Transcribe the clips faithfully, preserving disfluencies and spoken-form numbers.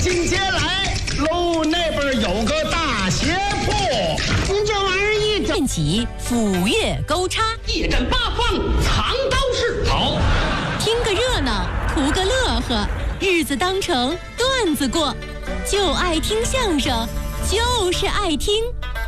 进街来，喽那边有个大鞋铺。您这玩意儿一整练起斧钺钩叉， 一阵八方藏刀式。好， 听个热闹，图个乐呵，日子当成段子过，就爱听相声，就是爱听。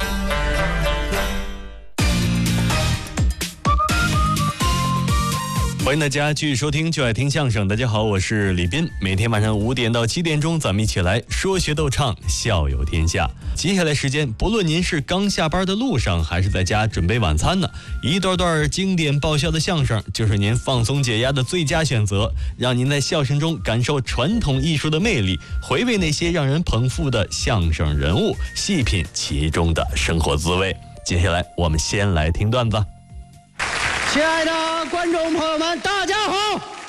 欢迎大家继续收听就爱听相声。大家好，我是李斌。每天晚上五点到七点钟，咱们一起来说学逗唱，笑有天下。接下来时间，不论您是刚下班的路上，还是在家准备晚餐呢，一段段经典爆笑的相声就是您放松解压的最佳选择，让您在笑声中感受传统艺术的魅力，回味那些让人捧腹的相声人物，细品其中的生活滋味。接下来我们先来听段子。 亲爱的观众朋友们，大家好！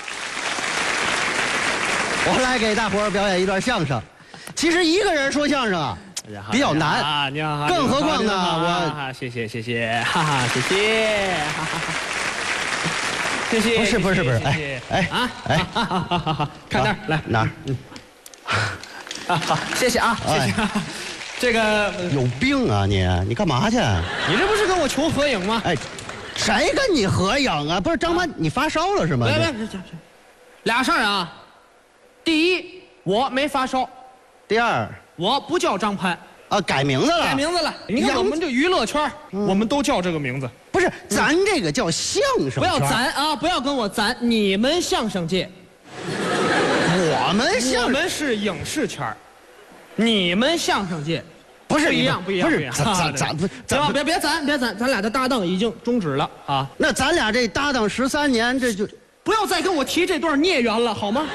我来给大伙儿表演一段相声。其实一个人说相声啊，比较难啊，你好， 更何况呢， 我谢谢谢谢，哈哈，谢谢，哈哈，谢谢。 不是不是不是，哎哎啊哎， 看那儿来哪儿？嗯， 啊好，谢谢啊，谢谢。这个有病啊你！你干嘛去？ 你这不是跟我求合影吗？ 哎。谁跟你合影啊？不是张潘，你发烧了是吗？ 别别别，俩事儿啊。第一，我没发烧； 第二， 我不叫张潘啊，改名字了。 改名字了。你看我们这娱乐圈，我们都叫这个名字。 不是，咱这个叫相声。 不要咱啊！不要跟我咱，你们相声界， 我们相我们是影视圈，你们相声界。 不是不一样，不一样， 不是咱咱咱不咱别别咱别咱咱俩的搭档已经终止了啊！ 那咱俩这搭档十三年，这就不要再跟我提这段孽缘了，好吗？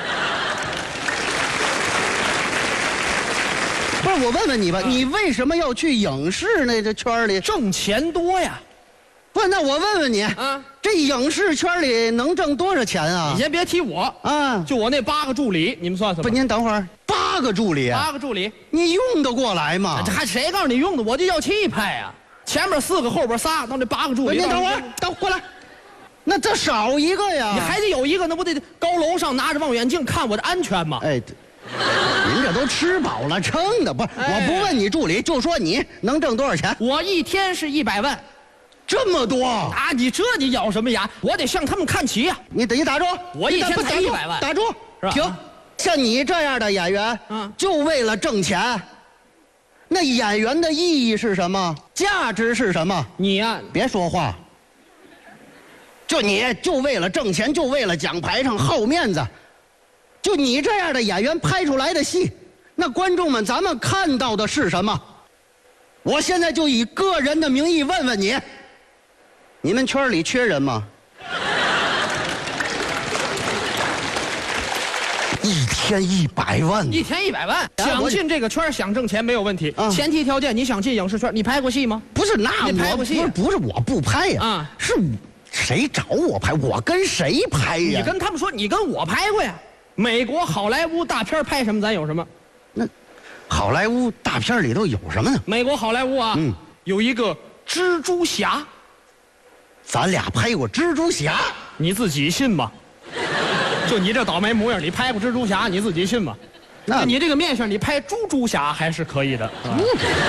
不是，我问问你吧，啊、你为什么要去影视那这圈里？ 挣钱多呀！ 不，那我问问你啊，这影视圈里能挣多少钱啊？ 你先别提我啊， 就我那八个助理，你们算算吧。 不，您等会儿。八个助理， 八个助理， 你用得过来吗？ 这还谁告诉你用的？我就要气派呀！前面四个，后边仨，到这八个助理。 你等会儿，等过来，那这少一个呀？ 你还得有一个，那不得高楼上拿着望远镜看我的安全吗？ 哎，您这都吃饱了撑的，不是？哎、我不问你助理，就说你能挣多少钱？ 我一天是一百万， 这么多啊！你这你咬什么牙？我得向他们看齐呀！ 你等一打住， 我一天才一百万， 打住，停。像你这样的演员，嗯，就为了挣钱，那演员的意义是什么？价值是什么？ 你呀、啊， 别说话。就你就为了挣钱，就为了讲排场好面子，就你这样的演员拍出来的戏，那观众们咱们看到的是什么？我现在就以个人的名义问问你，你们圈里缺人吗？一天一百万， 一天一百万，想进这个圈想挣钱没有问题。啊、前提条件，你想进影视圈，你拍过戏吗？ 不是，那你拍过戏、 啊？不是，不是我不拍呀、啊，啊，是谁找我拍？我跟谁拍呀？ 你跟他们说，你跟我拍过呀。美国好莱坞大片拍什么，咱有什么？ 那好莱坞大片里头有什么呢？ 美国好莱坞啊，嗯，有一个蜘蛛侠。 咱俩拍过蜘蛛侠， 你自己信吗？就你这倒霉模样，你拍过蜘蛛侠，你自己信吗？那你这个面相，你拍猪猪侠还是可以的。 不，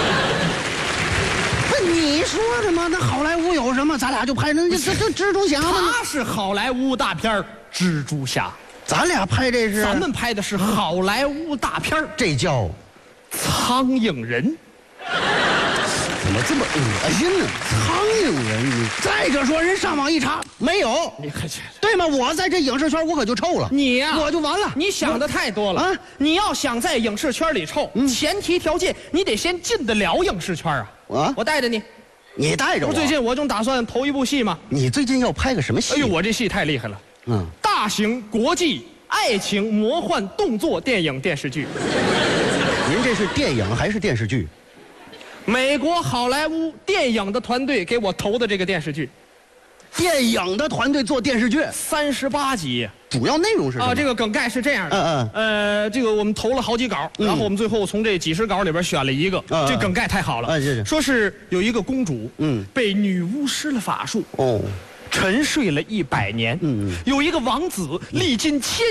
不，你说的吗？那好莱坞有什么？咱俩就拍那这这蜘蛛侠吗？ 他是好莱坞大片蜘蛛侠， 咱俩拍这是？ 咱们拍的是好莱坞大片这叫苍蝇人。 怎么这么恶心呢？苍蝇人，你再者说，人上网一查没有， 你可对吗？我在这影视圈我可就臭了， 你呀、啊， 我就完了。 你想的太多了啊！你要想在影视圈里臭，嗯、前提条件你得先进得了影视圈啊！啊，我带着你， 你带着我。 最近我正打算投一部戏嘛。 你最近要拍个什么戏？ 哎呦，我这戏太厉害了！嗯，大型国际爱情魔幻动作电影电视剧。 您这是电影还是电视剧？ 美国好莱坞电影的团队给我投的这个电视剧， 电影的团队做电视剧， 三十八集， 主要内容是什么？ 啊，这个梗概是这样的， 嗯嗯，呃，这个我们投了好几稿，嗯、然后我们最后从这几十稿里边选了一个，嗯、这梗概太好了， 嗯、是是说是有一个公主，嗯，被女巫施了法术，哦，沉睡了一百年，嗯，有一个王子历经千。